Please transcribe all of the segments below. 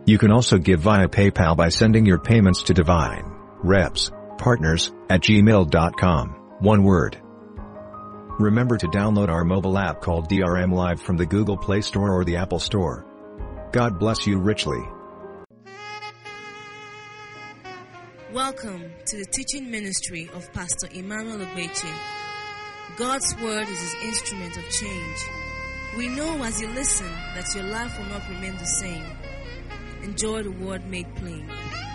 You can also give via PayPal by sending your payments to divinerepspartners@gmail.com. One word. Remember to download our mobile app called DRM Live from the Google Play Store or the Apple Store. God bless you richly. Welcome to the teaching ministry of Pastor Emmanuel Ogbeche. God's word is his instrument of change. We know as you listen that your life will not remain the same. Enjoy the word made plain.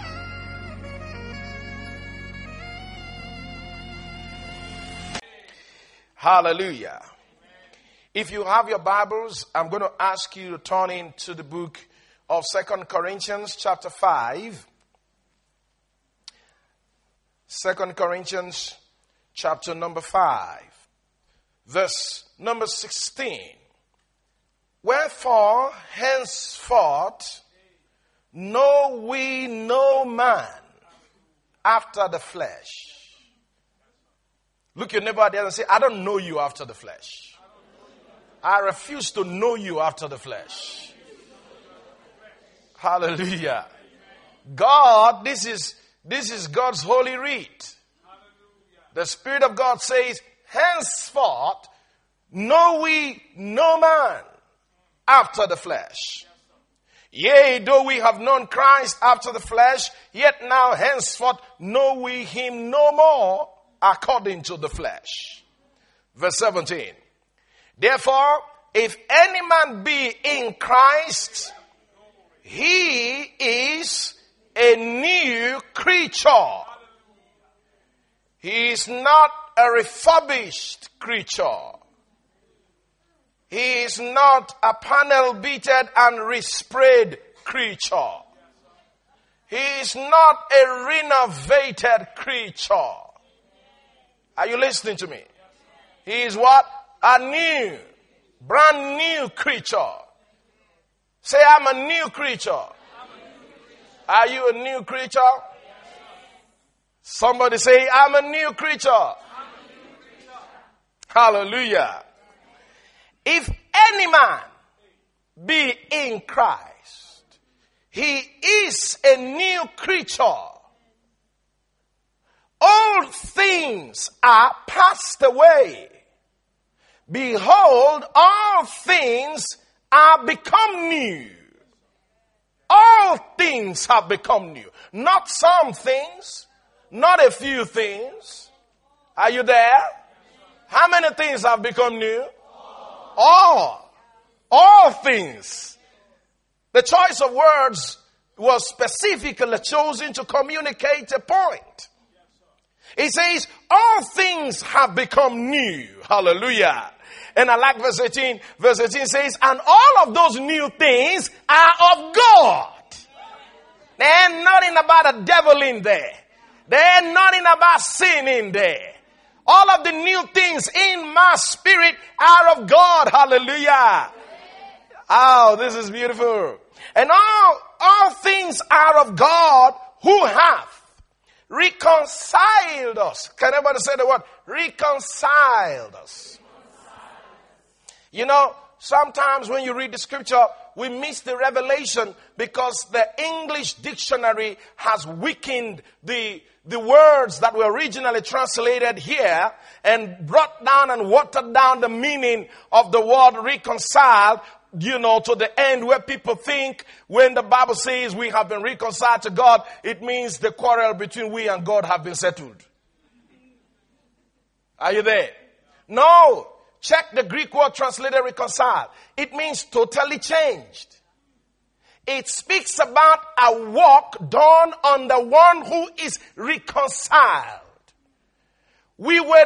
Hallelujah. If you have your Bibles, I'm going to ask you to turn into the book of 2 Corinthians chapter 5. 2 Corinthians chapter number 5. Verse number 16. Wherefore, henceforth, know we no man after the flesh. Look your neighbor there and say, I don't know you after the flesh. I refuse to know you after the flesh. Hallelujah. God, this is God's holy writ. The Spirit of God says, henceforth, know we no man after the flesh. Yea, though we have known Christ after the flesh, yet now henceforth know we him no more according to the flesh. Verse 17. Therefore, if any man be in Christ, he is a new creature. He is not a refurbished creature. He is not a panel beaten and resprayed creature. He is not a renovated creature. Are you listening to me? He is what? A new, brand new creature. Say, I'm a new creature. Are you a new creature? Somebody say, I'm a new creature. Hallelujah. If any man be in Christ, he is a new creature. All things are passed away. Behold, all things are become new. All things have become new. Not some things, not a few things. Are you there? How many things have become new? All things. The choice of words was specifically chosen to communicate a point. It says, all things have become new. Hallelujah. And I like verse 18. Verse 18 says, and all of those new things are of God. There ain't nothing about a devil in there. There ain't nothing about sin in there. All of the new things in my spirit are of God. Hallelujah. Oh, this is beautiful. And all things are of God who hath reconciled us. Can everybody say the word? Reconciled us. You know, sometimes when you read the scripture, we miss the revelation because the English dictionary has weakened the words that were originally translated here and brought down and watered down the meaning of the word reconciled, you know, to the end where people think when the Bible says we have been reconciled to God, it means the quarrel between we and God have been settled. Are you there? No. Check the Greek word translated reconciled. It means totally changed. It speaks about a work done on the one who is reconciled. Let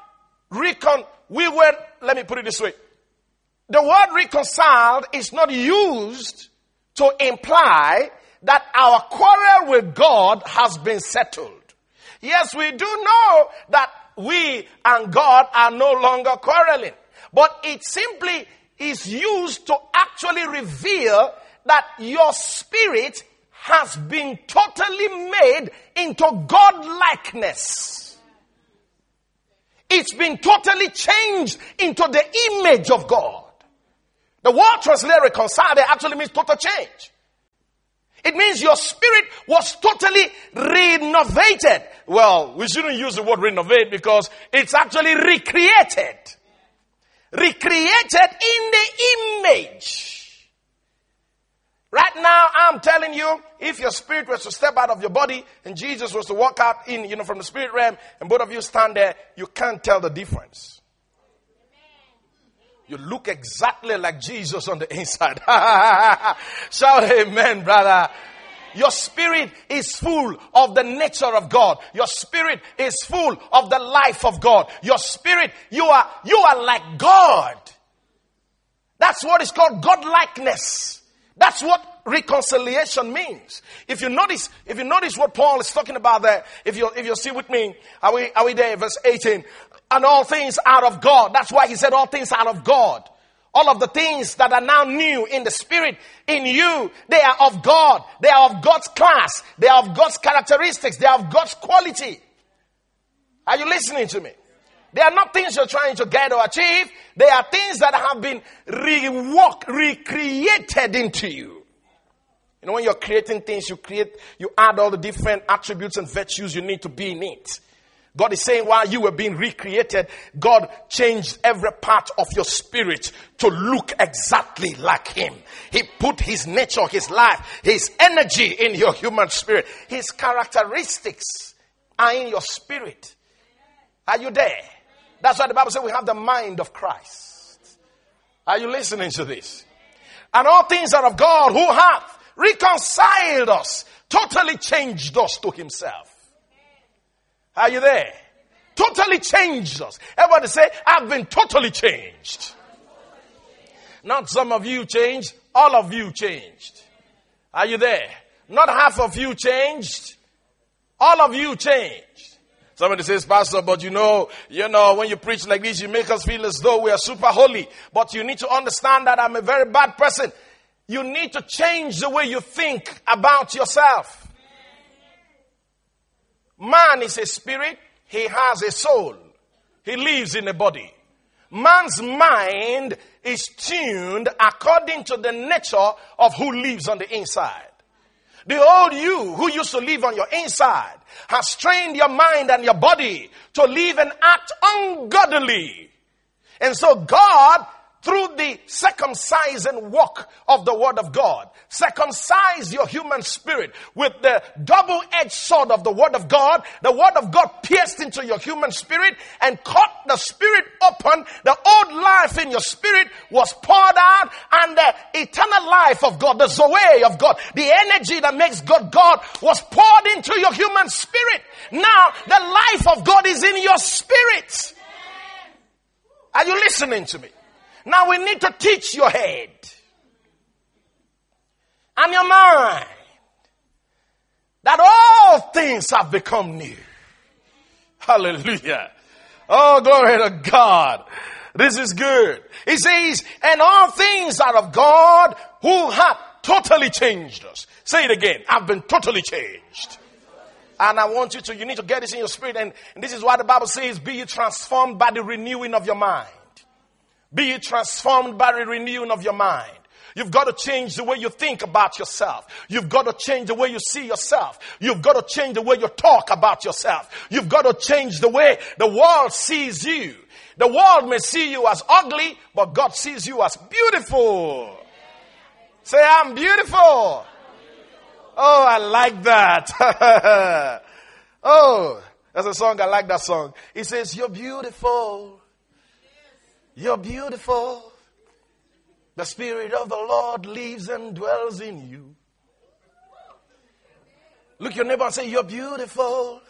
me put it this way. The word reconciled is not used to imply that our quarrel with God has been settled. Yes, we do know that we and God are no longer quarreling. But it simply is used to actually reveal that your spirit has been totally made into God-likeness. It's been totally changed into the image of God. The word translated reconcile there actually means total change. It means your spirit was totally renovated. Well, we shouldn't use the word renovate because it's actually recreated. Recreated in the image. Right now, I'm telling you, if your spirit was to step out of your body and Jesus was to walk out from the spirit realm and both of you stand there, you can't tell the difference. You look exactly like Jesus on the inside. Shout amen, brother. Your spirit is full of the nature of God. Your spirit is full of the life of God. Your spirit, you are like God. That's what is called God-likeness. That's what reconciliation means. If you notice what Paul is talking about there, if you see with me, are we there? Verse 18. And all things out of God. That's why he said all things out of God. All of the things that are now new in the spirit, in you, they are of God. They are of God's class. They are of God's characteristics. They are of God's quality. Are you listening to me? They are not things you're trying to get or achieve. They are things that have been recreated into you. You know, when you're creating things, you add all the different attributes and virtues you need to be in it. God is saying while you were being recreated, God changed every part of your spirit to look exactly like Him. He put His nature, His life, His energy in your human spirit. His characteristics are in your spirit. Are you there? That's why the Bible says we have the mind of Christ. Are you listening to this? And all things are of God who hath reconciled us, totally changed us to Himself. Are you there? Totally changed us. Everybody say, I've been totally changed. Not some of you changed, all of you changed. Are you there? Not half of you changed, all of you changed. Somebody says, Pastor, but you know, when you preach like this, you make us feel as though we are super holy. But you need to understand that I'm a very bad person. You need to change the way you think about yourself. Man is a spirit. He has a soul. He lives in a body. Man's mind is tuned according to the nature of who lives on the inside. The old you who used to live on your inside has trained your mind and your body to live and act ungodly. And so God, through the circumcising work of the Word of God, circumcise your human spirit with the double-edged sword of the Word of God. The Word of God pierced into your human spirit and cut the spirit open. The old life in your spirit was poured out, and the eternal life of God, the Zoe of God, the energy that makes God God, was poured into your human spirit. Now the life of God is in your spirit. Are you listening to me? Now we need to teach your head and your mind that all things have become new. Hallelujah. Oh, glory to God. This is good. He says, and all things are of God who have totally changed us. Say it again. I've been totally changed. And I want you need to get this in your spirit. And this is why the Bible says, be ye transformed by the renewing of your mind. Be ye transformed by the renewing of your mind. You've got to change the way you think about yourself. You've got to change the way you see yourself. You've got to change the way you talk about yourself. You've got to change the way the world sees you. The world may see you as ugly, but God sees you as beautiful. Say, I'm beautiful. Oh, I like that. Oh, there's a song, I like that song. It says, you're beautiful. You're beautiful. The Spirit of the Lord lives and dwells in you. Look your neighbor and say, you're beautiful.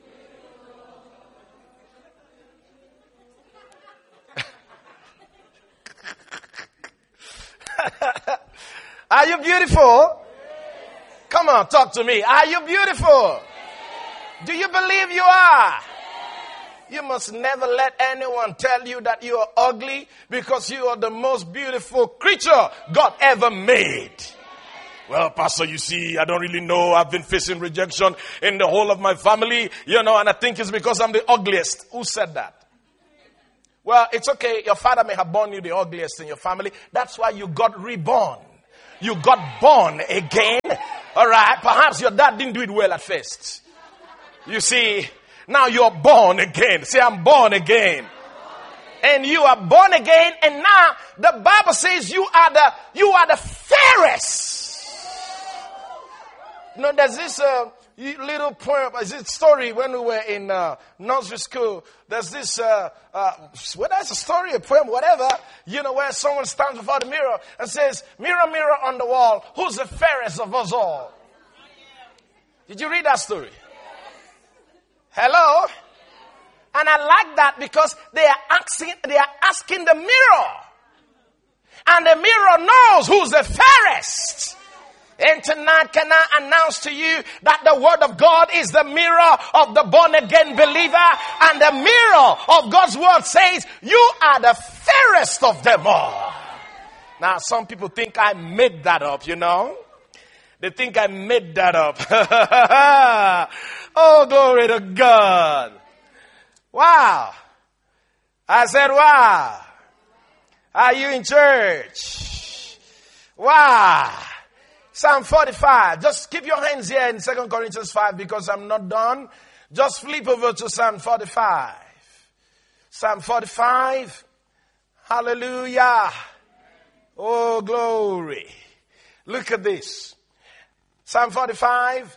Are you beautiful? Come on, talk to me. Are you beautiful? Do you believe you are? You must never let anyone tell you that you are ugly, because you are the most beautiful creature God ever made. Well, Pastor, you see, I don't really know. I've been facing rejection in the whole of my family, and I think it's because I'm the ugliest. Who said that? Well, it's okay. Your father may have born you the ugliest in your family. That's why you got reborn. You got born again. All right. Perhaps your dad didn't do it well at first. You see, now you're born again. Say, I'm born again. And you are born again. And now the Bible says you are the fairest. You know, there's this little poem, this story when we were in nursery school. There's this, whether it's a story, a poem, whatever, you know, where someone stands before the mirror and says, mirror, mirror on the wall, who's the fairest of us all? Did you read that story? Hello? And I like that because they are asking the mirror. And the mirror knows who's the fairest. And tonight, can I announce to you that the word of God is the mirror of the born again believer, and the mirror of God's word says you are the fairest of them all. Now, some people think I made that up, you know. They think I made that up. Oh, glory to God. Wow. I said, wow. Are you in church? Wow. Psalm 45. Just keep your hands here in 2 Corinthians 5 because I'm not done. Just flip over to Psalm 45. Psalm 45. Hallelujah. Oh, glory. Look at this. Psalm 45.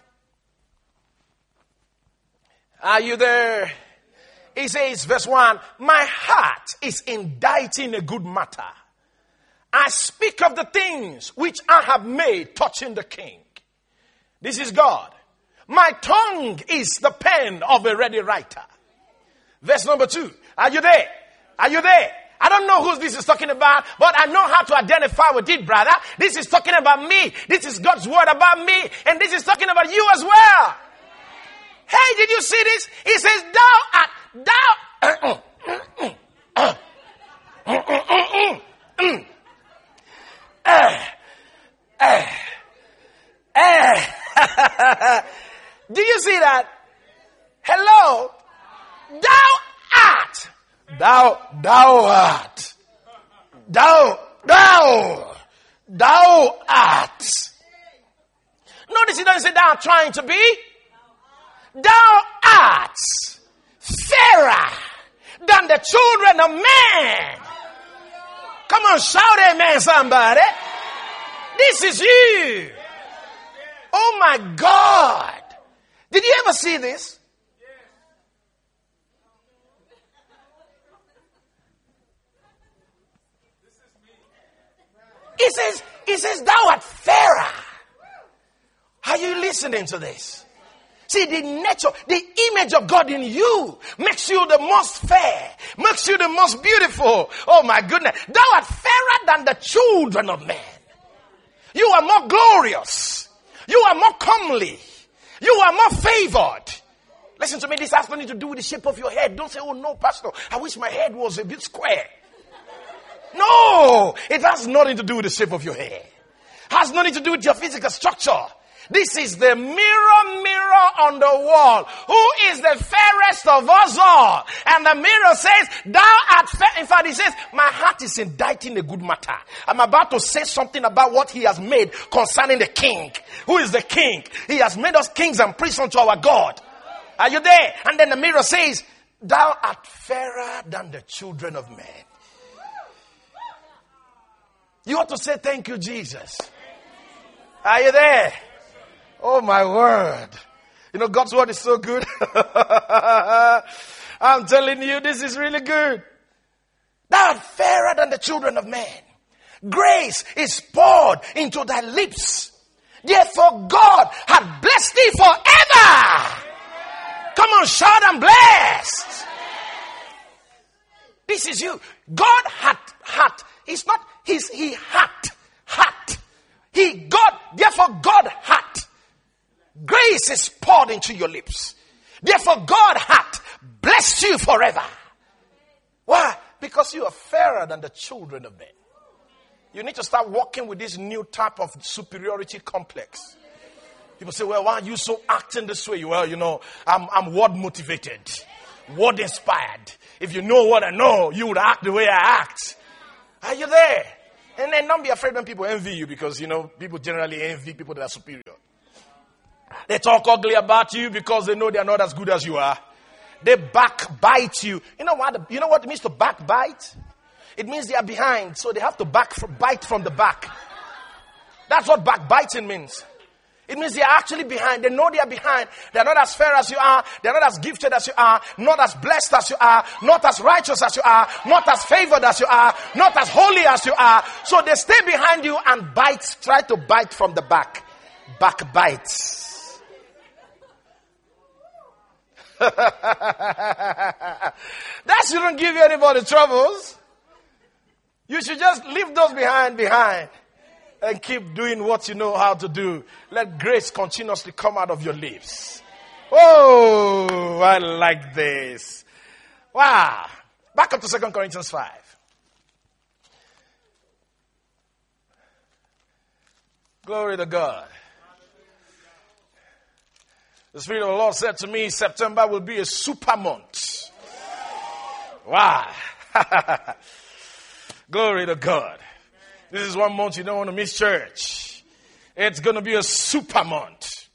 Are you there? He says, verse 1, my heart is inditing a good matter. I speak of the things which I have made touching the king. This is God. My tongue is the pen of a ready writer. Verse number 2. Are you there? Are you there? I don't know who this is talking about, but I know how to identify with it, brother. This is talking about me. This is God's word about me. And this is talking about you as well. Hey, did you see this? He says, Did you see that? Hello? Thou art. Notice he doesn't say thou art trying to be. Thou art fairer than the children of men. Come on, shout amen, somebody. This is you. Oh my God. Did you ever see this? He says, thou art fairer. Are you listening to this? See, the nature, the image of God in you makes you the most fair, makes you the most beautiful. Oh my goodness. Thou art fairer than the children of men. You are more glorious. You are more comely. You are more favored. Listen to me, this has nothing to do with the shape of your head. Don't say, oh no, pastor, I wish my head was a bit square. No, it has nothing to do with the shape of your hair. It has nothing to do with your physical structure. This is the mirror on the wall. Who is the fairest of us all? And the mirror says, thou art fair. In fact, it says, my heart is inditing a good matter. I'm about to say something about what he has made concerning the king. Who is the king? He has made us kings and priests unto our God. Are you there? And then the mirror says, thou art fairer than the children of men. You ought to say, thank you, Jesus. Are you there? Oh, my word. You know, God's word is so good. I'm telling you, this is really good. Thou art fairer than the children of men. Grace is poured into thy lips. Therefore, God hath blessed thee forever. Come on, shout, I'm blessed. This is you. God hath. It's not his, he hath. Therefore God hath. Grace is poured into your lips. Therefore God hath blessed you forever. Why? Because you are fairer than the children of men. You need to start walking with this new type of superiority complex. People say, well, why are you so acting this way? Well, you know, I'm word motivated, word inspired. If you know what I know, you would act the way I act. Are you there? And then don't be afraid when people envy you, because, you know, people generally envy people that are superior. They talk ugly about you because they know they are not as good as you are. They backbite you. You know what it means to backbite? It means they are behind, so they have to bite from the back. That's what backbiting means. It means they are actually behind. They know they are behind. They are not as fair as you are. They are not as gifted as you are. Not as blessed as you are. Not as righteous as you are. Not as favored as you are. Not as holy as you are. So they stay behind you and try to bite from the back. Backbites. That shouldn't give you anybody troubles. You should just leave those behind. And keep doing what you know how to do. Let grace continuously come out of your lips. Oh, I like this. Wow. Back up to 2 Corinthians 5. Glory to God. The Spirit of the Lord said to me, September will be a super month. Wow. Glory to God. This is 1 month you don't want to miss church. It's going to be a super month.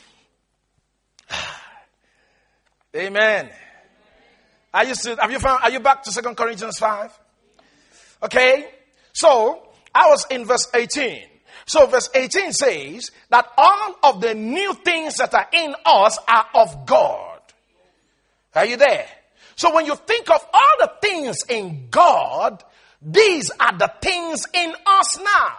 Amen. Are you back to 2 Corinthians 5? Okay. So, I was in verse 18. So verse 18 says that all of the new things that are in us are of God. Are you there? So when you think of all the things in God, these are the things in us now.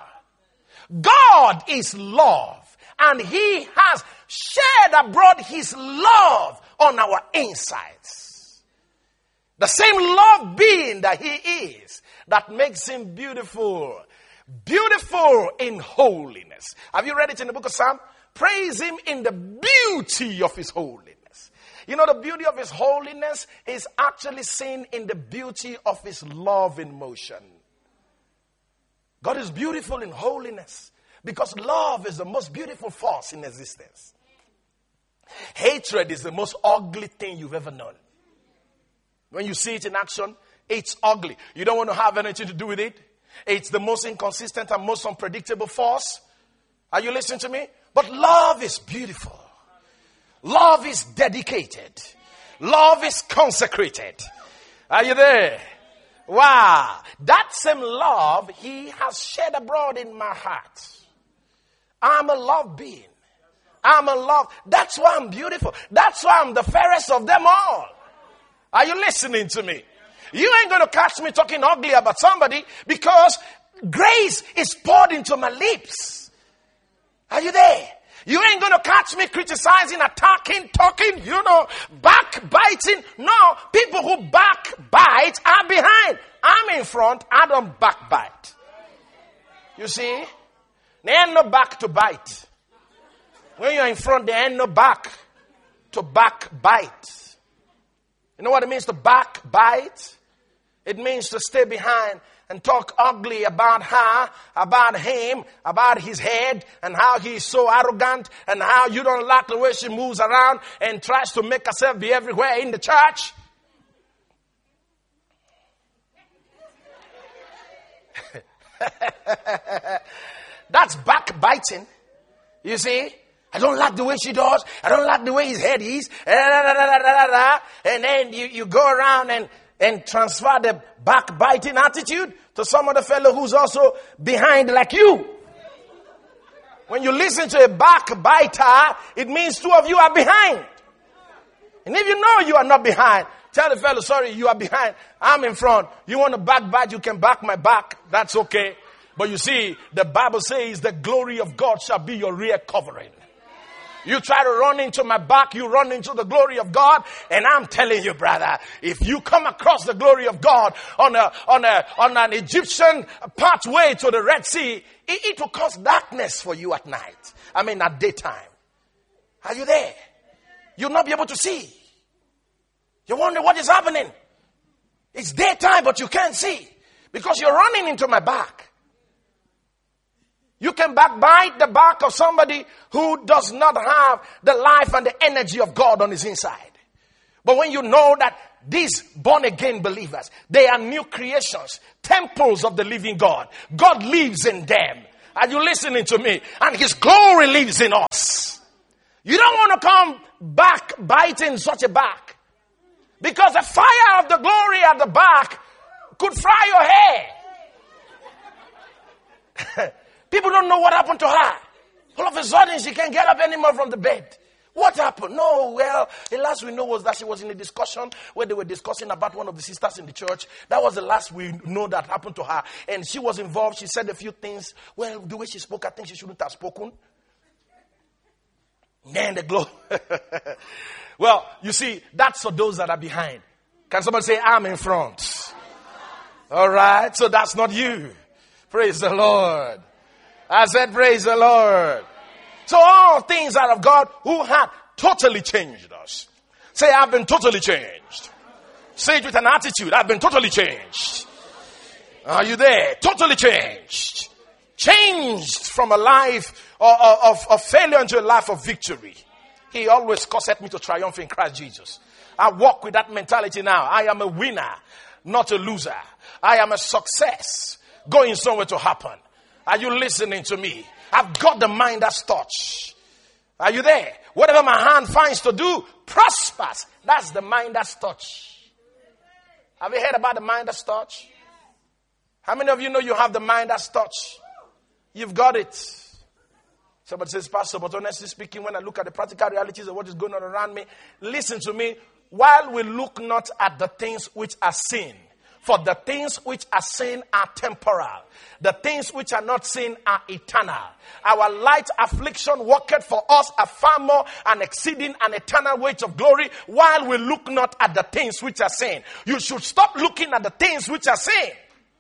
God is love, and He has shared abroad His love on our insides. The same love being that He is, that makes Him beautiful. Beautiful in holiness. Have you read it in the book of Psalm? Praise Him in the beauty of His holiness. You know, the beauty of His holiness is actually seen in the beauty of His love in motion. God is beautiful in holiness because love is the most beautiful force in existence. Hatred is the most ugly thing you've ever known. When you see it in action, it's ugly. You don't want to have anything to do with it. It's the most inconsistent and most unpredictable force. Are you listening to me? But love is beautiful. Love is dedicated. Love is consecrated. Are you there? Wow. That same love He has shed abroad in my heart. I'm a love being. I'm a love. That's why I'm beautiful. That's why I'm the fairest of them all. Are you listening to me? You ain't going to catch me talking ugly about somebody because grace is poured into my lips. Are you there? You ain't going to catch me criticizing, attacking, talking, backbiting. No, people who backbite are behind. I'm in front. I don't backbite. You see? There ain't no back to bite. When you're in front, there ain't no back to backbite. You know what it means to backbite? It means to stay behind and talk ugly about her, about him, about his head, and how he's so arrogant, and how you don't like the way she moves around and tries to make herself be everywhere in the church. That's backbiting. You see? I don't like the way she does. I don't like the way his head is. And then you go around and transfer the backbiting attitude to some other fellow who's also behind like you. When you listen to a backbiter, it means two of you are behind. And if you know you are not behind, tell the fellow, sorry, you are behind. I'm in front. You want to backbite, you can back my back. That's okay. But you see, the Bible says the glory of God shall be your rear covering. You try to run into my back, you run into the glory of God. And I'm telling you, brother, if you come across the glory of God on an Egyptian pathway to the Red Sea, it will cause darkness for you at night. I mean, at daytime. Are you there? You'll not be able to see. You wonder what is happening. It's daytime, but you can't see because you're running into my back. You can backbite the back of somebody who does not have the life and the energy of God on his inside. But when you know that these born again believers, they are new creations, temples of the living God. God lives in them. Are you listening to me? And His glory lives in us. You don't want to come back biting such a back. Because the fire of the glory at the back could fry your hair. People don't know what happened to her. All of a sudden, she can't get up anymore from the bed. What happened? No, well, the last we know was that she was in a discussion where they were discussing about one of the sisters in the church. That was the last we know that happened to her. And she was involved. She said a few things. Well, the way she spoke, I think she shouldn't have spoken. Man, the glory. Well, you see, that's for those that are behind. Can somebody say, I'm in front? All right, so that's not you. Praise the Lord. I said, praise the Lord. So all things are of God who had totally changed us. Say, I've been totally changed. Say it with an attitude. I've been totally changed. Are you there? Totally changed. Changed from a life of failure into a life of victory. He always caused me to triumph in Christ Jesus. I walk with that mentality now. I am a winner, not a loser. I am a success, going somewhere to happen. Are you listening to me? I've got the Midas touch. Are you there? Whatever my hand finds to do prospers. That's the Midas touch. Have you heard about the Midas touch? How many of you know you have the Midas touch? You've got it. Somebody says, Pastor, but honestly speaking, when I look at the practical realities of what is going on around me, listen to me. While we look not at the things which are seen, for the things which are seen are temporal. The things which are not seen are eternal. Our light affliction worketh for us a far more and exceeding an eternal weight of glory, while we look not at the things which are seen. You should stop looking at the things which are seen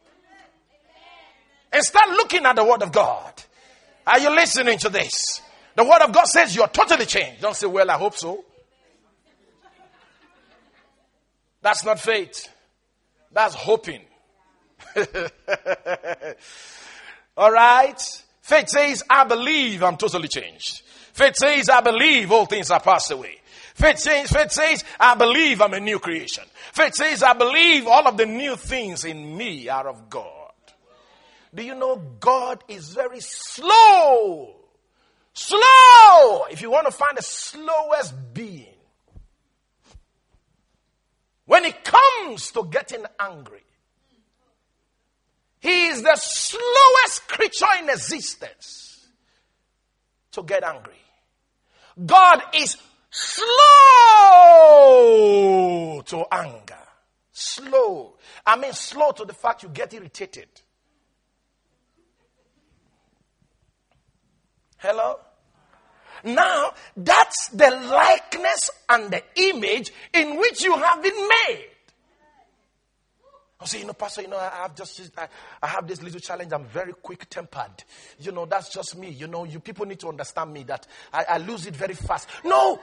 and start looking at the Word of God. Are you listening to this? The Word of God says you're totally changed. Don't say, well, I hope so. That's not faith. That's hoping. All right? Faith says, I believe I'm totally changed. Faith says, I believe all things are passed away. Faith says, I believe I'm a new creation. Faith says, I believe all of the new things in me are of God. Do you know God is very slow? Slow! If you want to find the slowest being, when it comes to getting angry, he is the slowest creature in existence to get angry. God is slow to anger. Slow. I mean slow to the fact you get irritated. Hello? Now, that's the likeness and the image in which you have been made. I say, Pastor, I have this little challenge. I'm very quick-tempered. That's just me. You people need to understand me that I lose it very fast. No.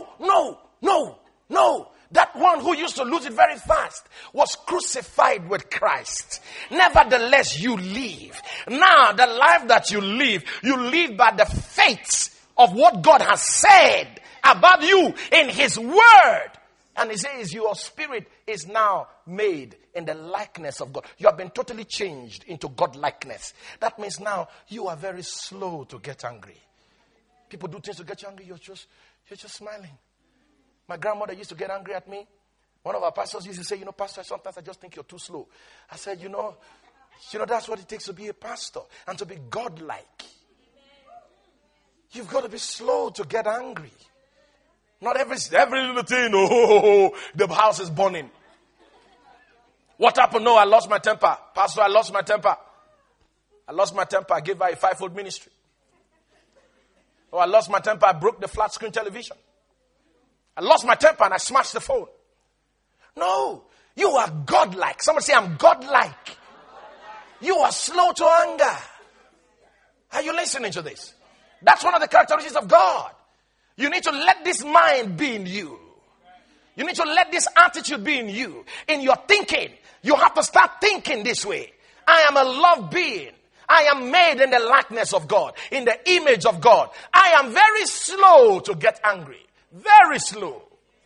That one who used to lose it very fast was crucified with Christ. Nevertheless, you live. Now, the life that you live by the faith of what God has said about you in His Word. And He says your spirit is now made in the likeness of God. You have been totally changed into God likeness. That means now you are very slow to get angry. People do things to get you angry. You're just smiling. My grandmother used to get angry at me. One of our pastors used to say, Pastor, sometimes I just think you're too slow. I said, that's what it takes to be a pastor and to be godlike. You've got to be slow to get angry. Not every little thing, the house is burning. What happened? No, I lost my temper. Pastor, I lost my temper. I gave her a 5-fold ministry. Oh, I lost my temper. I broke the flat screen television. I lost my temper and I smashed the phone. No, you are godlike. Somebody say, I'm godlike. You are slow to anger. Are you listening to this? That's one of the characteristics of God. You need to let this mind be in you. You need to let this attitude be in you. In your thinking, you have to start thinking this way. I am a loved being. I am made in the likeness of God, in the image of God. I am very slow to get angry. Very slow.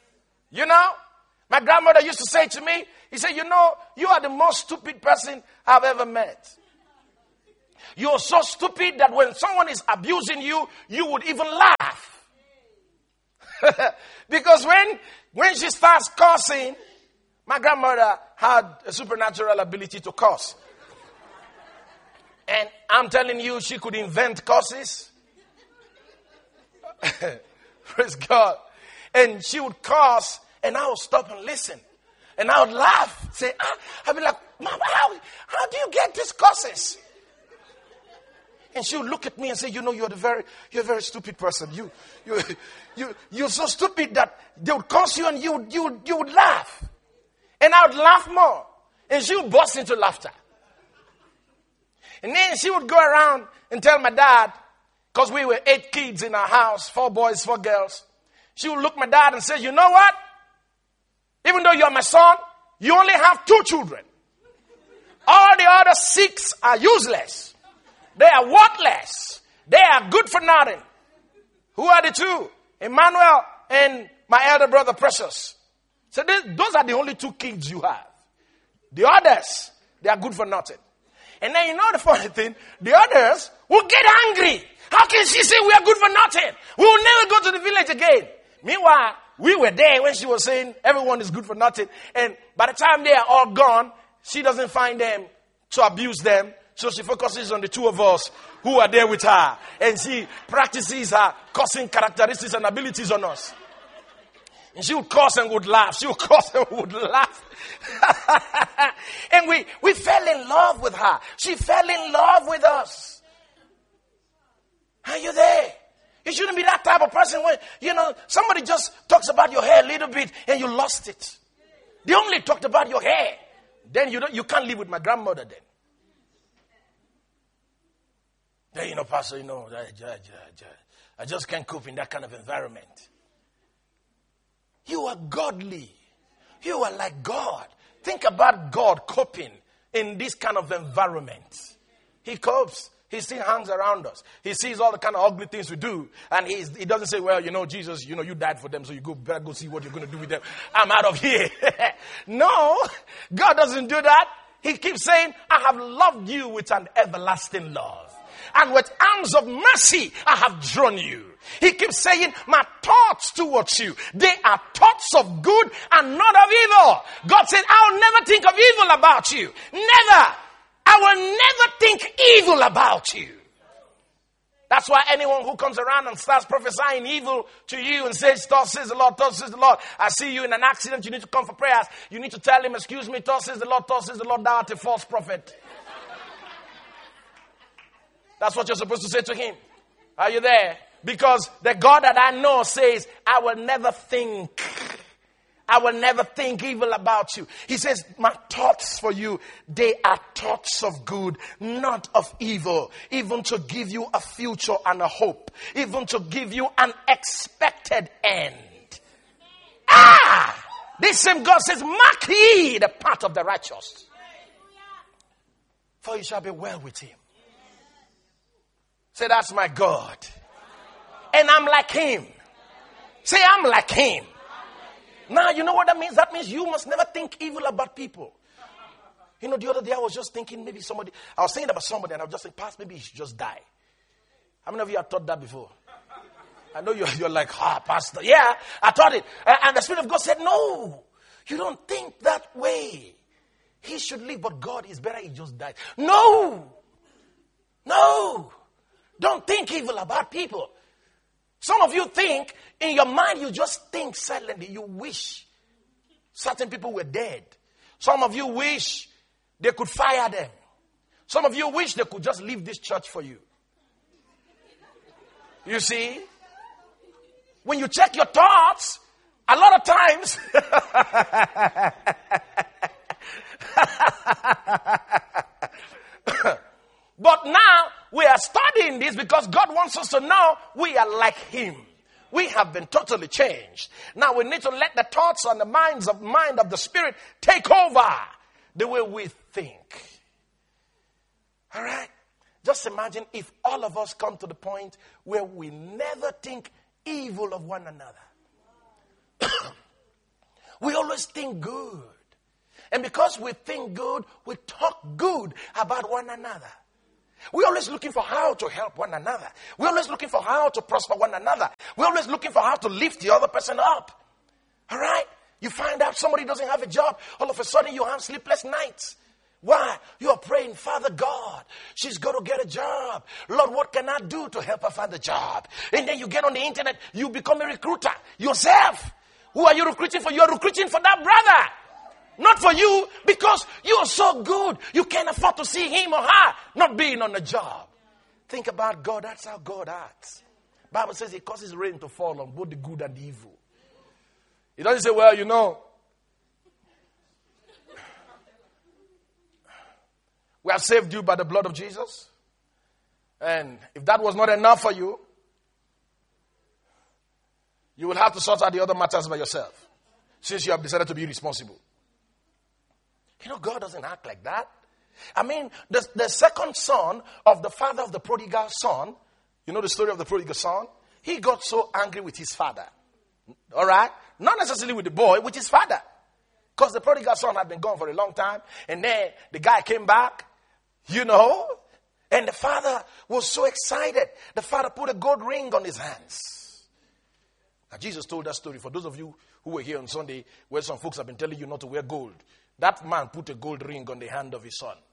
My grandmother used to say to me, he said, you are the most stupid person I've ever met. You're so stupid that when someone is abusing you, you would even laugh. Because when she starts cursing, my grandmother had a supernatural ability to curse. And I'm telling you, she could invent curses. Praise God. And she would curse, and I would stop and listen. And I would laugh. Say, I'd be like, Mama, how do you get these curses? And she would look at me and say, you're a very stupid person. You're so stupid that they would curse you and you would laugh. And I would laugh more. And she would burst into laughter. And then she would go around and tell my dad, because we were 8 kids in our house, 4 boys, 4 girls. She would look at my dad and say, you know what? Even though you're my son, you only have 2 children. All the other 6 are useless. They are worthless. They are good for nothing. Who are the 2? Emmanuel and my elder brother Precious. So those are the only 2 kids you have. The others, they are good for nothing. And then you know the funny thing, the others will get angry. How can she say we are good for nothing? We will never go to the village again. Meanwhile, we were there when she was saying everyone is good for nothing. And by the time they are all gone, she doesn't find them to abuse them. So she focuses on the 2 of us who are there with her. And she practices her cursing characteristics and abilities on us. And she would curse and would laugh. She would curse and would laugh. And we fell in love with her. She fell in love with us. Are you there? You shouldn't be that type of person when, somebody just talks about your hair a little bit and you lost it. They only talked about your hair. Then you can't live with my grandmother then. Then, Pastor, I just can't cope in that kind of environment. You are godly. You are like God. Think about God coping in this kind of environment. He copes. He still hangs around us. He sees all the kind of ugly things we do. And he doesn't say, well, Jesus, you died for them, so you better go see what you're going to do with them. I'm out of here. No, God doesn't do that. He keeps saying, I have loved you with an everlasting love. And with arms of mercy, I have drawn you. He keeps saying, my thoughts towards you, they are thoughts of good and not of evil. God said, I will never think of evil about you. Never. I will never think evil about you. That's why anyone who comes around and starts prophesying evil to you and says, thus says the Lord, thus says the Lord, I see you in an accident, you need to come for prayers. You need to tell him, excuse me, thus says the Lord, thou art a false prophet. That's what you're supposed to say to him. Are you there? Because the God that I know says, I will never think evil about you. He says, my thoughts for you, they are thoughts of good, not of evil. Even to give you a future and a hope. Even to give you an expected end. This same God says, mark ye the path of the righteous. For you shall be well with him. Say, that's my God. And I'm like him. Say, I'm like him. Now, you know what that means? That means you must never think evil about people. The other day I was just thinking I was thinking about somebody and I was just saying, Pastor, maybe he should just die. How many of you have thought that before? I know you're like, Pastor. Yeah, I thought it. And the Spirit of God said, no, you don't think that way. He should live, but God is better he just died. No. Don't think evil about people. Some of you think, in your mind, you just think silently. You wish certain people were dead. Some of you wish they could fire them. Some of you wish they could just leave this church for you. You see? When you check your thoughts, a lot of times... But now we are studying this because God wants us to know we are like him. We have been totally changed. Now we need to let the thoughts and the mind of the Spirit take over the way we think. All right? Just imagine if all of us come to the point where we never think evil of one another. We always think good. And because we think good, we talk good about one another. We're always looking for how to help one another. We're always looking for how to prosper one another. We're always looking for how to lift the other person up. All right? You find out somebody doesn't have a job. All of a sudden you have sleepless nights. Why? You are praying, Father God, she's got to get a job. Lord, what can I do to help her find a job? And then you get on the internet, you become a recruiter yourself. Who are you recruiting for? You are recruiting for that brother. Not for you, because you are so good. You can't afford to see him or her not being on the job. Think about God. That's how God acts. Bible says he causes rain to fall on both the good and the evil. He doesn't say, well, you know, we have saved you by the blood of Jesus. And if that was not enough for you, you will have to sort out the other matters by yourself, since you have decided to be responsible. You know, God doesn't act like that. I mean, the second son of the father of the prodigal son, you know the story of the prodigal son? He got so angry with his father. All right? Not necessarily with the boy, with his father. Because the prodigal son had been gone for a long time. And then the guy came back, you know. And the father was so excited. The father put a gold ring on his hands. Now, Jesus told that story. For those of you who were here on Sunday, where some folks have been telling you not to wear gold. That man put a gold ring on the hand of his son.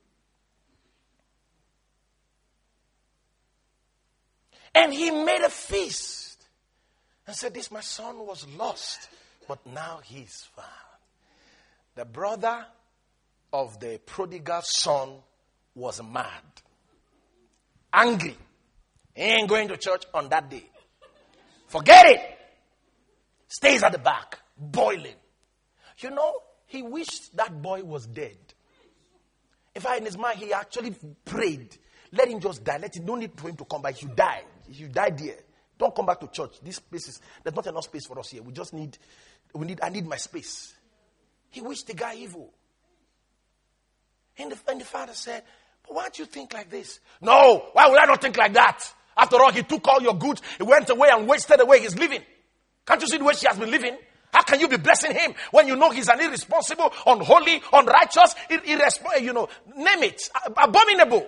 And he made a feast. And said, this my son was lost, but now he's found. The brother of the prodigal son was mad. Angry. He ain't going to church on that day. Forget it. Stays at the back, boiling. You know, he wished that boy was dead. In fact, in his mind, he actually prayed. Let him just die. No need for him to come back. He should die. He should die there. Don't come back to church. This place is, there's not enough space for us here. I need my space. He wished the guy evil. And the father said, but why don't you think like this? No, why would I not think like that? After all, he took all your goods. He went away and wasted away his living. Can't you see the way she has been living? How can you be blessing him when you know he's an irresponsible, unholy, unrighteous, name it, abominable?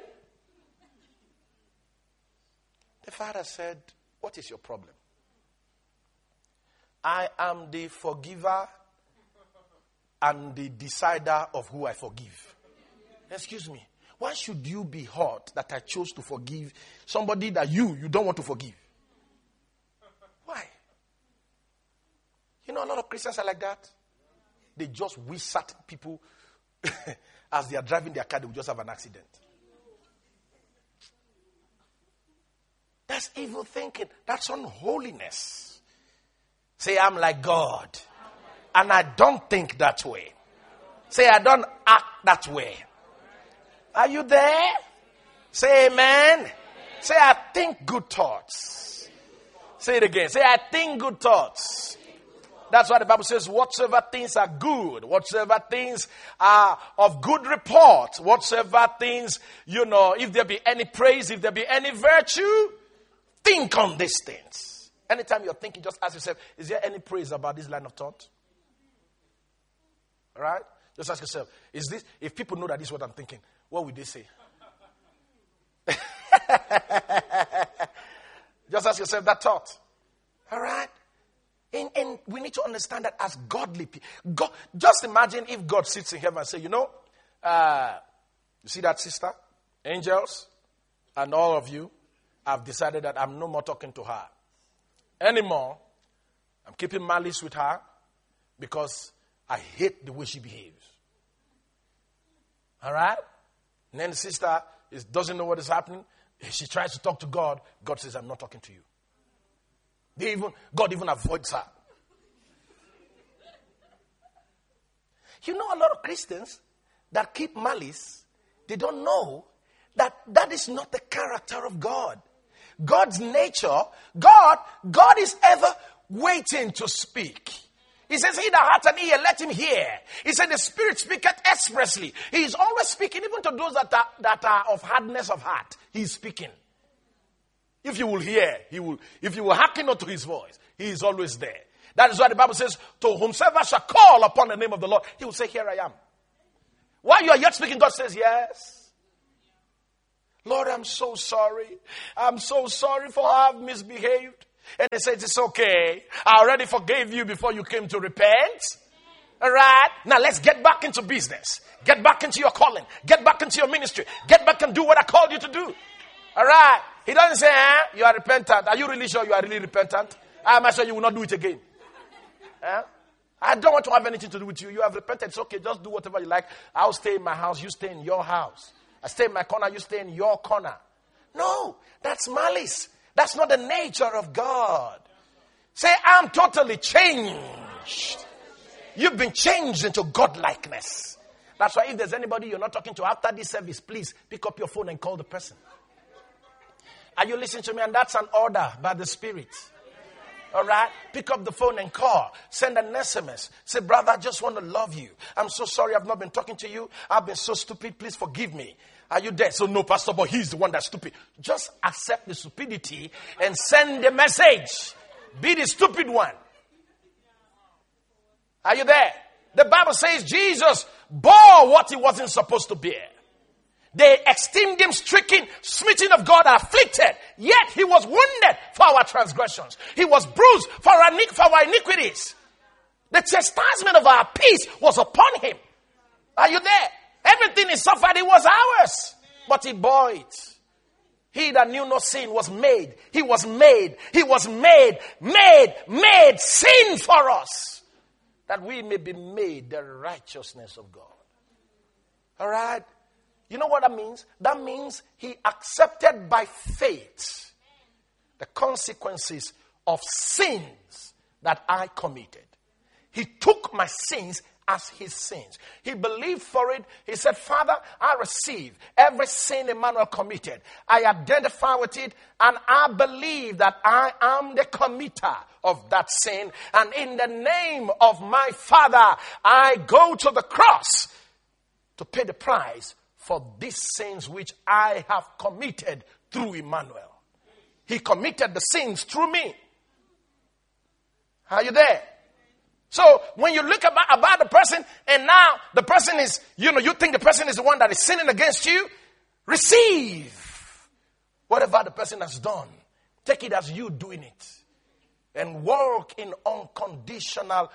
The father said, what is your problem? I am the forgiver and the decider of who I forgive. Excuse me. Why should you be hurt that I chose to forgive somebody that you don't want to forgive? Why? You know, a lot of Christians are like that. They just wish certain people, as they are driving their car, they will just have an accident. That's evil thinking. That's unholiness. Say, I'm like God. And I don't think that way. Say, I don't act that way. Are you there? Say amen. Say, I think good thoughts. Say it again. Say, I think good thoughts. That's why the Bible says, whatsoever things are good, whatsoever things are of good report, whatsoever things, if there be any praise, if there be any virtue, think on these things. Anytime you're thinking, just ask yourself, is there any praise about this line of thought? All right? Just ask yourself, if people know that this is what I'm thinking, what would they say? Just ask yourself that thought. All right? And we need to understand that as godly people. God, just imagine if God sits in heaven and says, you see that sister? Angels and all of you have decided that I'm no more talking to her anymore. I'm keeping malice with her because I hate the way she behaves. All right? And then the sister doesn't know what is happening. She tries to talk to God. God says, I'm not talking to you. God even avoids her. You know, a lot of Christians that keep malice, they don't know that is not the character of God. God's nature, God is ever waiting to speak. He says, he that hath an ear, let him hear. He said, the Spirit speaketh expressly. He is always speaking, even to those that are of hardness of heart. He is speaking. If you will hear, if you will hearken unto his voice, he is always there. That is why the Bible says, to whomsoever shall call upon the name of the Lord, he will say, here I am. While you are yet speaking, God says, yes. Lord, I'm so sorry. I'm so sorry for how I've misbehaved. And he says, it's okay. I already forgave you before you came to repent. All right. Now let's get back into business. Get back into your calling. Get back into your ministry. Get back and do what I called you to do. All right. He doesn't say, you are repentant. Are you really sure you are really repentant? I'm sure you will not do it again. I don't want to have anything to do with you. You have repented. It's okay. Just do whatever you like. I'll stay in my house. You stay in your house. I stay in my corner. You stay in your corner. No, that's malice. That's not the nature of God. Say, I'm totally changed. You've been changed into godlikeness. That's why if there's anybody you're not talking to after this service, please pick up your phone and call the person. Are you listening to me? And that's an order by the Spirit. All right? Pick up the phone and call. Send an SMS. Say, brother, I just want to love you. I'm so sorry I've not been talking to you. I've been so stupid. Please forgive me. Are you there? So no, Pastor, but he's the one that's stupid. Just accept the stupidity and send the message. Be the stupid one. Are you there? The Bible says Jesus bore what he wasn't supposed to bear. They esteemed him stricken, smitten of God, afflicted. Yet he was wounded for our transgressions. He was bruised for our iniquities. The chastisement of our peace was upon him. Are you there? Everything he suffered, it was ours. But he bore it. He that knew no sin was made. He was made sin for us, that we may be made the righteousness of God. All right? You know what that means? That means he accepted by faith the consequences of sins that I committed. He took my sins as his sins. He believed for it. He said, Father, I receive every sin Emmanuel committed. I identify with it, and I believe that I am the committer of that sin. And in the name of my Father, I go to the cross to pay the price for these sins which I have committed through Emmanuel. He committed the sins through me. Are you there? So when you look about the person, and now the person is, you think the person is the one that is sinning against you, receive whatever the person has done. Take it as you doing it. And walk in unconditional,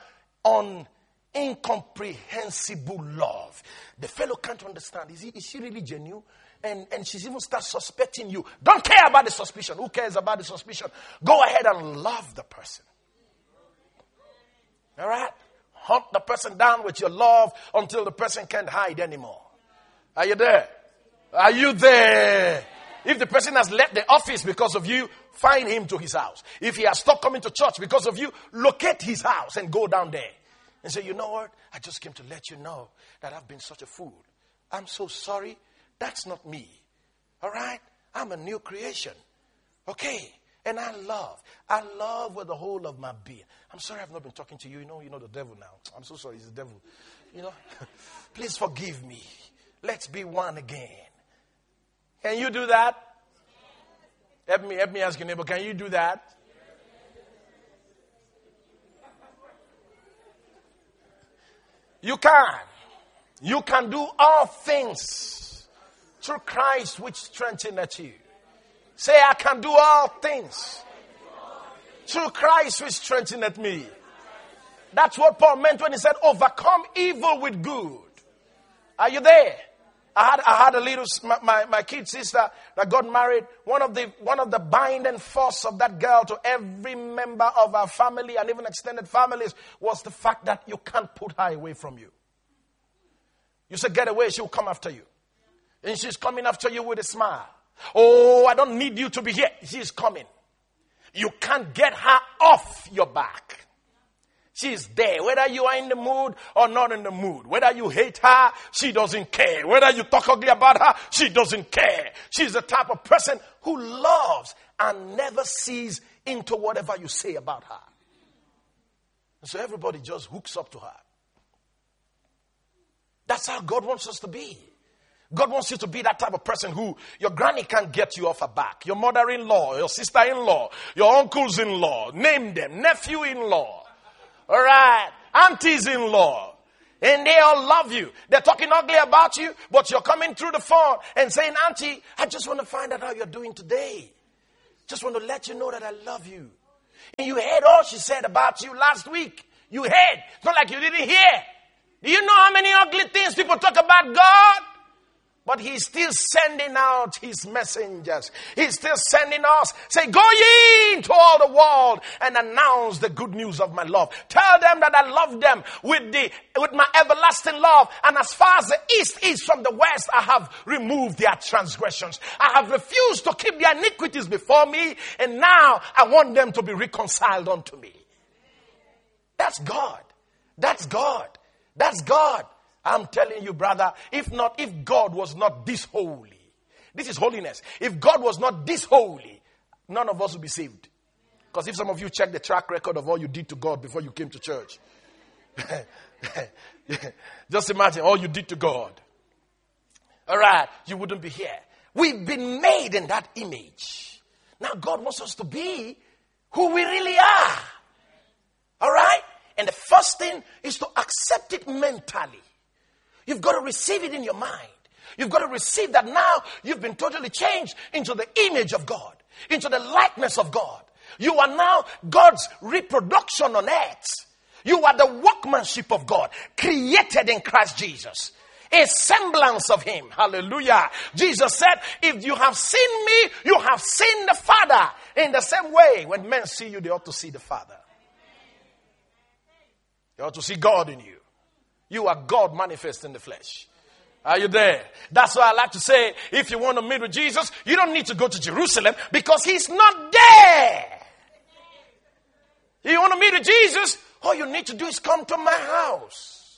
incomprehensible love. The fellow can't understand. Is she really genuine? And she's even start suspecting you. Don't care about the suspicion. Who cares about the suspicion? Go ahead and love the person. All right? Hunt the person down with your love until the person can't hide anymore. Are you there? Are you there? If the person has left the office because of you, find him to his house. If he has stopped coming to church because of you, locate his house and go down there. And say, you know what? I just came to let you know that I've been such a fool. I'm so sorry. That's not me. All right? I'm a new creation. Okay? And I love with the whole of my being. I'm sorry I've not been talking to you. You know the devil now. I'm so sorry, he's the devil. Please forgive me. Let's be one again. Can you do that? Help me ask your neighbor, can you do that? You can. You can do all things through Christ which strengtheneth you. Say, I can do all things through Christ which strengtheneth me. That's what Paul meant when he said, overcome evil with good. Are you there? I had a little, my kid sister that got married. One of the binding force of that girl to every member of our family and even extended families was the fact that you can't put her away from you. You say, get away, she'll come after you. And she's coming after you with a smile. Oh, I don't need you to be here. She's coming. You can't get her off your back. She's there. Whether you are in the mood or not in the mood. Whether you hate her, she doesn't care. Whether you talk ugly about her, she doesn't care. She's the type of person who loves and never sees into whatever you say about her. And so everybody just hooks up to her. That's how God wants us to be. God wants you to be that type of person who your granny can't get you off her back. Your mother-in-law, your sister-in-law, your uncles-in-law, name them, nephew-in-law. All right, aunties-in-law. And they all love you. They're talking ugly about you, but you're coming through the phone and saying, Auntie, I just want to find out how you're doing today. Just want to let you know that I love you. And you heard all she said about you last week. You heard. It's not like you didn't hear. Do you know how many ugly things people talk about God? But he's still sending out his messengers. He's still sending us. Say, go ye into all the world and announce the good news of my love. Tell them that I love them with my everlasting love. And as far as the east is from the west, I have removed their transgressions. I have refused to keep their iniquities before me. And now I want them to be reconciled unto me. That's God. That's God. That's God. I'm telling you, brother, if God was not this holy, this is holiness. If God was not this holy, none of us would be saved. Because if some of you check the track record of all you did to God before you came to church, just imagine all you did to God. All right, you wouldn't be here. We've been made in that image. Now God wants us to be who we really are. All right? And the first thing is to accept it mentally. You've got to receive it in your mind. You've got to receive that now you've been totally changed into the image of God, into the likeness of God. You are now God's reproduction on earth. You are the workmanship of God, created in Christ Jesus. A semblance of him. Hallelujah. Jesus said, if you have seen me, you have seen the Father. In the same way, when men see you, they ought to see the Father. They ought to see God in you. You are God manifest in the flesh. Are you there? That's why I like to say, if you want to meet with Jesus, you don't need to go to Jerusalem because he's not there. You want to meet with Jesus, all you need to do is come to my house.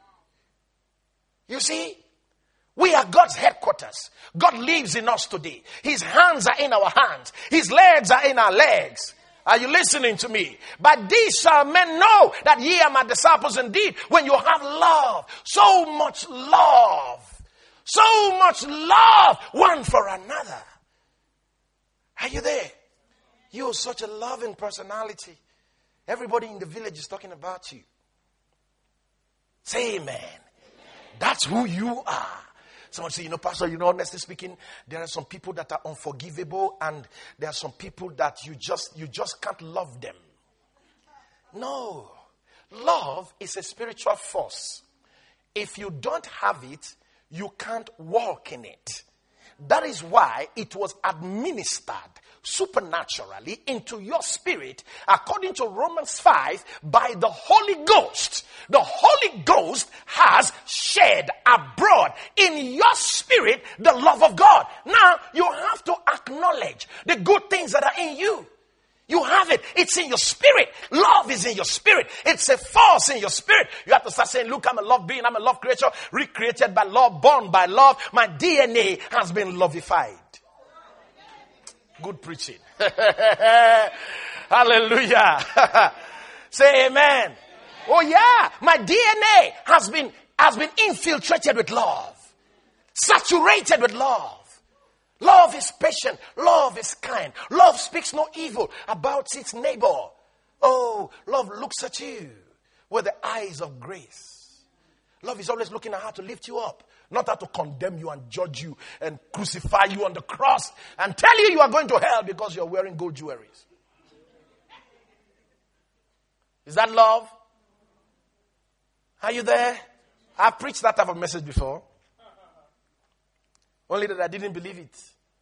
You see, we are God's headquarters. God lives in us today. His hands are in our hands. His legs are in our legs. Are you listening to me? By these shall men know that ye are my disciples indeed, when you have love. So much love. So much love one for another. Are you there? You're such a loving personality. Everybody in the village is talking about you. Say amen. That's who you are. Someone say, Pastor, honestly speaking, there are some people that are unforgivable and there are some people that you just can't love them. No. Love is a spiritual force. If you don't have it, you can't walk in it. That is why it was administered supernaturally into your spirit, according to Romans 5, by the Holy Ghost. The Holy Ghost has shed abroad in your spirit the love of God. Now, you have to acknowledge the good things that are in you. You have it. It's in your spirit. Love is in your spirit. It's a force in your spirit. You have to start saying, look, I'm a love being. I'm a love creature, recreated by love, born by love. My DNA has been lovified. Good preaching. Hallelujah. Say amen. Oh yeah. My DNA has been infiltrated with love. Saturated with love. Love is patient. Love is kind. Love speaks no evil about its neighbor. Oh, love looks at you with the eyes of grace. Love is always looking at how to lift you up, not how to condemn you and judge you and crucify you on the cross and tell you are going to hell because you're wearing gold jewelries. Is that love? Are you there? I've preached that type of message before. Only that I didn't believe it.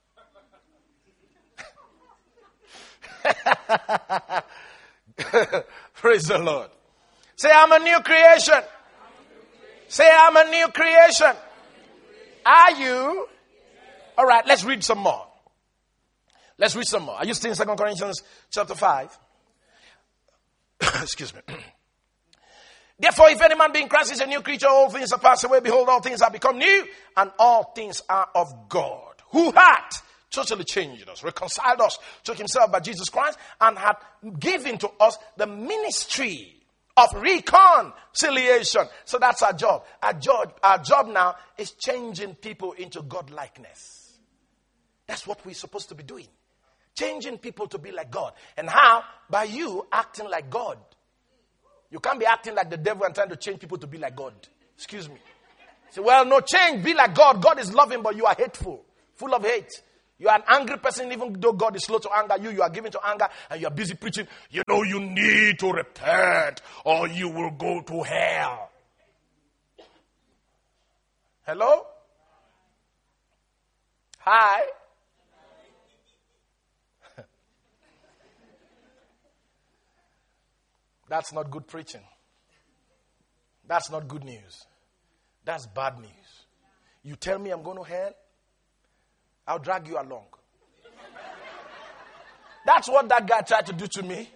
Praise the Lord. Say, I'm a new creation. Say, I'm a new creation. Are you? All right, let's read some more. Let's read some more. Are you still in 2 Corinthians chapter 5? Excuse me. Therefore, if any man be in Christ is a new creature, all things are passed away. Behold, all things are become new, and all things are of God, who had totally changed us, reconciled us to himself by Jesus Christ, and had given to us the ministry of reconciliation. So that's our job. Our job now is changing people into God-likeness. That's what we're supposed to be doing. Changing people to be like God. And how? By you acting like God. You can't be acting like the devil and trying to change people to be like God. Excuse me. Say, well, no change. Be like God. God is loving, but you are hateful. Full of hate. You are an angry person, even though God is slow to anger you. You are given to anger and you are busy preaching. You know you need to repent or you will go to hell. Hello? Hi. That's not good preaching. That's not good news. That's bad news. You tell me I'm going to hell, I'll drag you along. That's what that guy tried to do to me.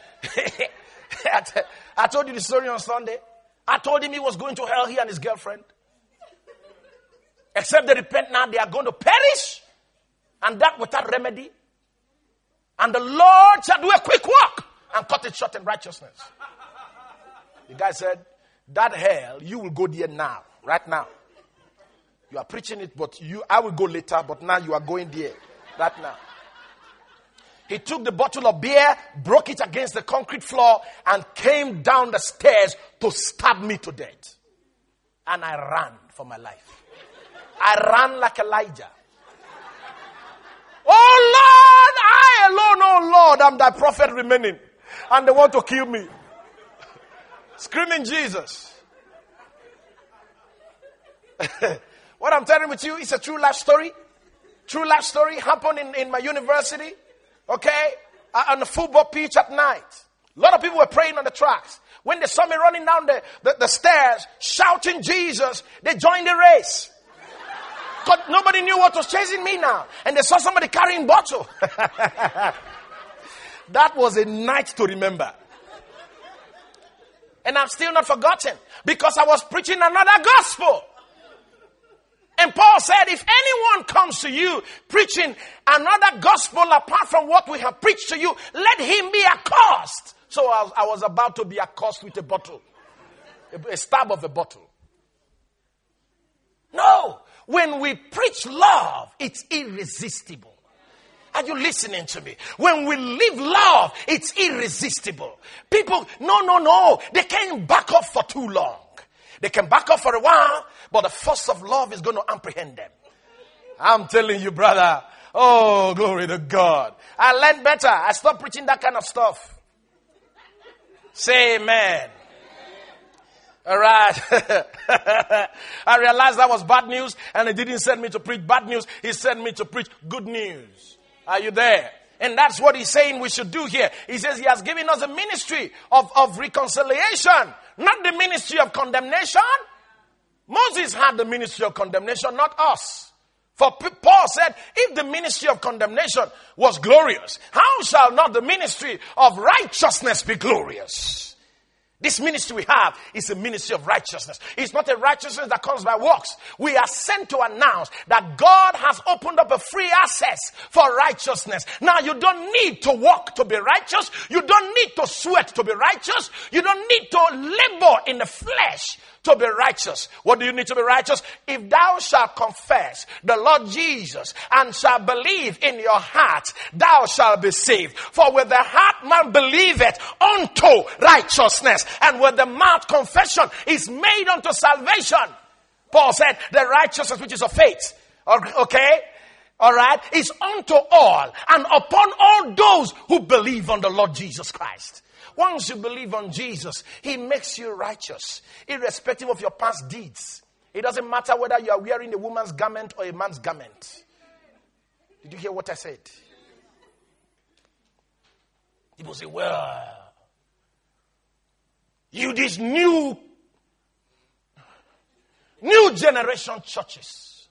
I told you the story on Sunday. I told him he was going to hell, he and his girlfriend. Except they repent now, they are going to perish. And that without remedy. And the Lord shall do a quick work and cut it short in righteousness. The guy said, that hell, you will go there now, right now. You are preaching it, but I will go later, but now you are going there, right now. He took the bottle of beer, broke it against the concrete floor, and came down the stairs to stab me to death. And I ran for my life. I ran like Elijah. Oh Lord, I alone, oh Lord, I'm thy prophet remaining. And they want to kill me. Screaming Jesus. What I'm telling with you is a true life story. True life story happened in my university. Okay? On the football pitch at night. A lot of people were praying on the tracks. When they saw me running down the stairs, shouting Jesus, they joined the race. Because nobody knew what was chasing me now. And they saw somebody carrying bottle. That was a night to remember. And I'm still not forgotten. Because I was preaching another gospel. And Paul said, if anyone comes to you preaching another gospel apart from what we have preached to you, let him be accursed. So I was about to be accursed with a bottle. A stab of a bottle. No. When we preach love, it's irresistible. Are you listening to me? When we live love, it's irresistible. People, no. They can't back up for too long. They can back up for a while, but the force of love is going to apprehend them. I'm telling you, brother. Oh, glory to God. I learned better. I stopped preaching that kind of stuff. Say amen. All right. I realized that was bad news, and he didn't send me to preach bad news. He sent me to preach good news. Are you there? And that's what he's saying we should do here. He says he has given us a ministry of reconciliation, not the ministry of condemnation. Moses had the ministry of condemnation, not us. For Paul said, if the ministry of condemnation was glorious, how shall not the ministry of righteousness be glorious? This ministry we have is a ministry of righteousness. It's not a righteousness that comes by works. We are sent to announce that God has opened up a free access for righteousness. Now you don't need to work to be righteous. You don't need to sweat to be righteous. You don't need to labor in the flesh to be righteous. What do you need to be righteous? If thou shalt confess the Lord Jesus and shalt believe in your heart, thou shalt be saved. For with the heart man believeth unto righteousness, and with the mouth confession is made unto salvation. Paul said the righteousness which is of faith, okay, all right, is unto all and upon all those who believe on the Lord Jesus Christ. Once you believe on Jesus, he makes you righteous, irrespective of your past deeds. It doesn't matter whether you are wearing a woman's garment or a man's garment. Did you hear what I said? People say, well, you these new generation churches,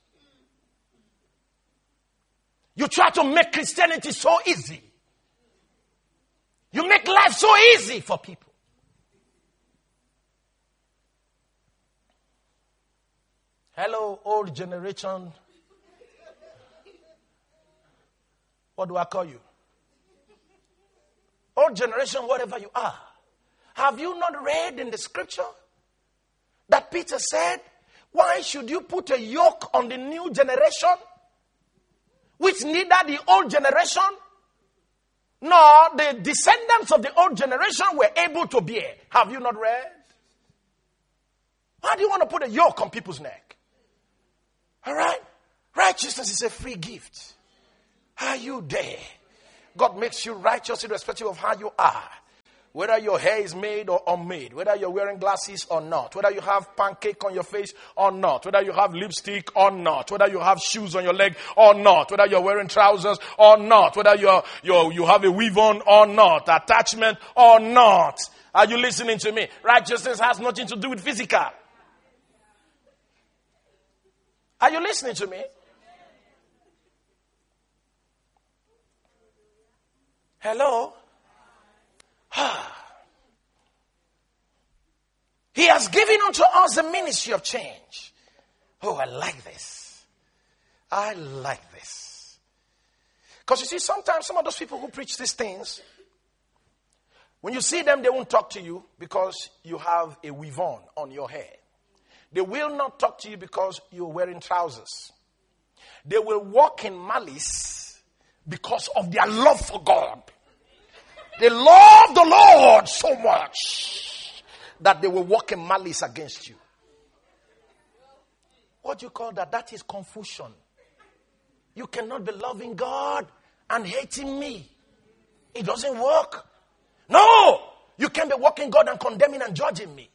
you try to make Christianity so easy. You make life so easy for people. Hello, old generation. What do I call you? Old generation, whatever you are. Have you not read in the scripture that Peter said, why should you put a yoke on the new generation, which neither the old generation nor the descendants of the old generation were able to bear. Have you not read? Why do you want to put a yoke on people's neck? All right? Righteousness is a free gift. Are you there? God makes you righteous irrespective of how you are. Whether your hair is made or unmade, whether you're wearing glasses or not, whether you have pancake on your face or not, whether you have lipstick or not, whether you have shoes on your leg or not, whether you're wearing trousers or not, whether you have a weave on or not, attachment or not. Are you listening to me? Righteousness has nothing to do with physical. Are you listening to me? Hello? He has given unto us the ministry of change. Oh, I like this. I like this. Because you see, sometimes some of those people who preach these things, when you see them, they won't talk to you because you have a weave on your hair. They will not talk to you because you're wearing trousers. They will walk in malice because of their love for God. They love the Lord so much that they will walk in malice against you. What do you call that? That is confusion. You cannot be loving God and hating me. It doesn't work. No! You can't be walking God and condemning and judging me.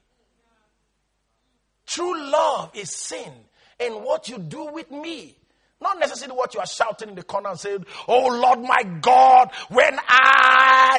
True love is sin in what you do with me. Not necessarily what you are shouting in the corner and saying, oh Lord my God, when I